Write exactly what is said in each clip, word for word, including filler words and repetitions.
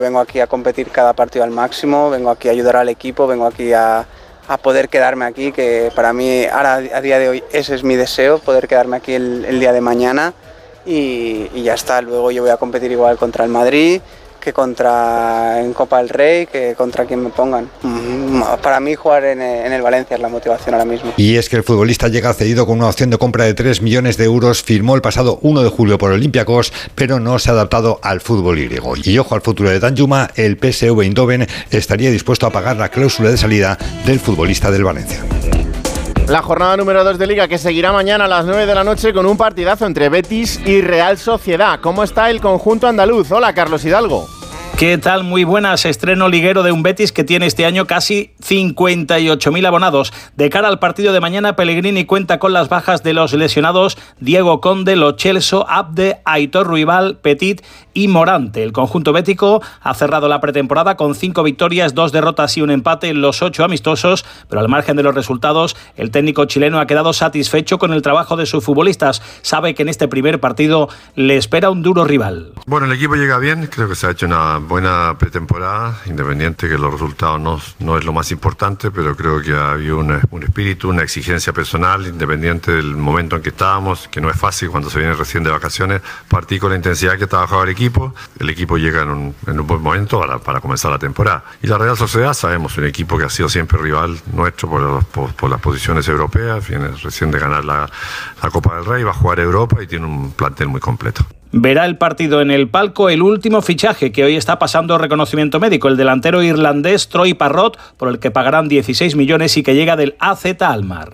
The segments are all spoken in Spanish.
Vengo aquí a competir cada partido al máximo, vengo aquí a ayudar al equipo, vengo aquí a, a poder quedarme aquí, que para mí ahora a día de hoy ese es mi deseo, poder quedarme aquí el, el día de mañana y, y ya está. Luego yo voy a competir igual contra el Madrid, que contra en Copa del Rey, que contra quien me pongan. Para mí jugar en, en el Valencia es la motivación ahora mismo. Y es que el futbolista llega cedido con una opción de compra de tres millones de euros, firmó el pasado uno de julio por Olympiacos, pero no se ha adaptado al fútbol griego. Y ojo al futuro de Danjuma, el P S V Eindhoven estaría dispuesto a pagar la cláusula de salida del futbolista del Valencia. La jornada número dos de Liga, que seguirá mañana a las nueve de la noche con un partidazo entre Betis y Real Sociedad. ¿Cómo está el conjunto andaluz? Hola, Carlos Hidalgo. ¿Qué tal? Muy buenas. Estreno liguero de un Betis que tiene este año casi cincuenta y ocho mil abonados. De cara al partido de mañana, Pellegrini cuenta con las bajas de los lesionados Diego Conde, Lo Celso, Abde, Aitor Ruibal, Petit y Morante. El conjunto bético ha cerrado la pretemporada con cinco victorias, dos derrotas y un empate en los ocho amistosos, pero al margen de los resultados, el técnico chileno ha quedado satisfecho con el trabajo de sus futbolistas. Sabe que en este primer partido le espera un duro rival. Bueno, el equipo llega bien, creo que se ha hecho una buena pretemporada, independiente que los resultados no, no es lo más importante, pero creo que ha habido un, un espíritu, una exigencia personal, independiente del momento en que estábamos, que no es fácil cuando se viene recién de vacaciones, partir con la intensidad que ha trabajado el equipo. El equipo llega en un, en un buen momento para, para comenzar la temporada. Y la Real Sociedad, sabemos, un equipo que ha sido siempre rival nuestro por, los, por, por las posiciones europeas, viene recién de ganar la, la Copa del Rey, va a jugar Europa y tiene un plantel muy completo. Verá el partido en el palco el último fichaje que hoy está pasando reconocimiento médico, el delantero irlandés Troy Parrott, por el que pagarán dieciséis millones y que llega del A Z Alkmaar.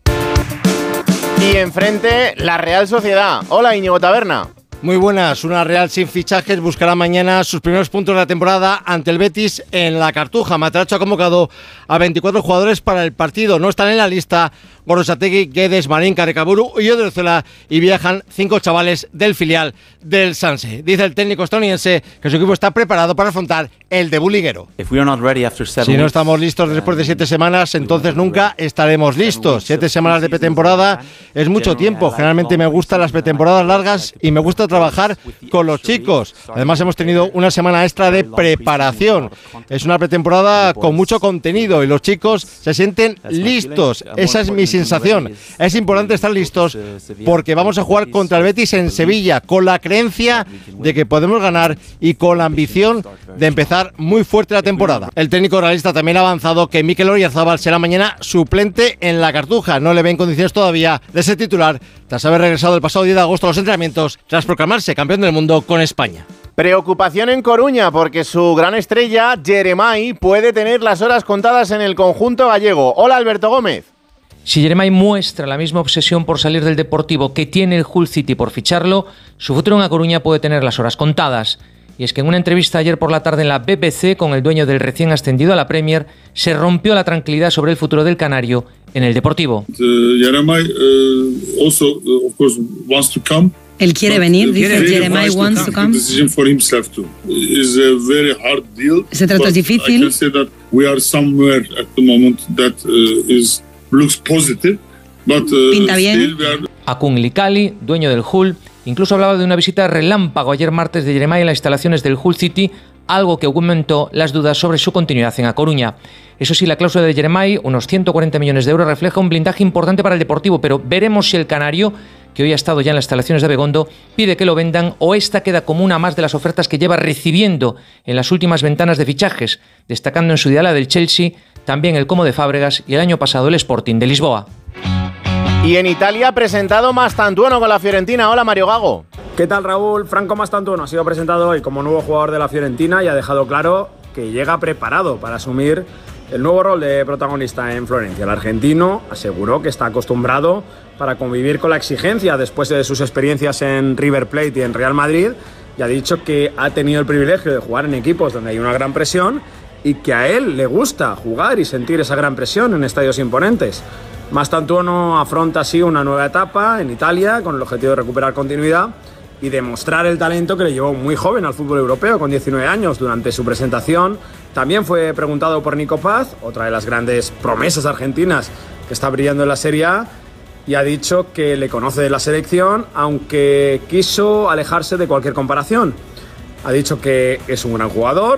Y enfrente, la Real Sociedad. Hola, Íñigo Taberna. Muy buenas, una Real sin fichajes buscará mañana sus primeros puntos de la temporada ante el Betis en la Cartuja. Matracho ha convocado a veinticuatro jugadores para el partido. No están en la lista Gorosategi, Guedes, Marín, Carecaburu y Odriozola, y viajan cinco chavales del filial del Sanse. Dice el técnico estadounidense que su equipo está preparado para afrontar el debut liguero. Si no estamos listos después de siete semanas, entonces nunca estaremos listos. Siete semanas de pretemporada es mucho tiempo. Generalmente me gustan las pretemporadas largas y me gusta trabajar con los chicos. Además hemos tenido una semana extra de preparación. Es una pretemporada con mucho contenido y los chicos se sienten listos. Esa es mi sensación. Es importante estar listos porque vamos a jugar contra el Betis en Sevilla con la creencia de que podemos ganar y con la ambición de empezar muy fuerte la temporada. El técnico realista también ha avanzado que Mikel Oyarzabal será mañana suplente en la Cartuja. No le ve en condiciones todavía de ser titular tras haber regresado el pasado diez de agosto a los entrenamientos tras proclamarse campeón del mundo con España. Preocupación en Coruña porque su gran estrella, Jeremai, puede tener las horas contadas en el conjunto gallego. Hola, Alberto Gómez. Si Jeremai muestra la misma obsesión por salir del Deportivo que tiene el Hull City por ficharlo, su futuro en A Coruña puede tener las horas contadas. Y es que en una entrevista ayer por la tarde en la B B C con el dueño del recién ascendido a la Premier, se rompió la tranquilidad sobre el futuro del canario en el Deportivo. Jeremai uh, also, uh, of course, wants to come. Él quiere venir, dice Jeremai wants to come. Ese trato es difícil. Pinta bien. Akun Likali, dueño del Hull, incluso hablaba de una visita relámpago ayer martes de Jeremai en las instalaciones del Hull City, algo que aumentó las dudas sobre su continuidad en A Coruña. Eso sí, la cláusula de Jeremai, unos ciento cuarenta millones de euros, refleja un blindaje importante para el Deportivo, pero veremos si el canario, que hoy ha estado ya en las instalaciones de Abegondo, pide que lo vendan o esta queda como una más de las ofertas que lleva recibiendo en las últimas ventanas de fichajes, destacando en su día la del Chelsea, también el Como de Fábregas y el año pasado el Sporting de Lisboa. Y en Italia ha presentado Mastantuono con la Fiorentina. Hola, Mario Gago. ¿Qué tal, Raúl? Franco Mastantuono ha sido presentado hoy como nuevo jugador de la Fiorentina y ha dejado claro que llega preparado para asumir el nuevo rol de protagonista en Florencia. El argentino aseguró que está acostumbrado para convivir con la exigencia después de sus experiencias en River Plate y en Real Madrid, y ha dicho que ha tenido el privilegio de jugar en equipos donde hay una gran presión y que a él le gusta jugar y sentir esa gran presión en estadios imponentes. Mastantuono afronta así una nueva etapa en Italia con el objetivo de recuperar continuidad y demostrar el talento que le llevó muy joven al fútbol europeo, con diecinueve años. Durante su presentación también fue preguntado por Nico Paz, otra de las grandes promesas argentinas que está brillando en la Serie A, y ha dicho que le conoce de la selección, aunque quiso alejarse de cualquier comparación. Ha dicho que es un gran jugador,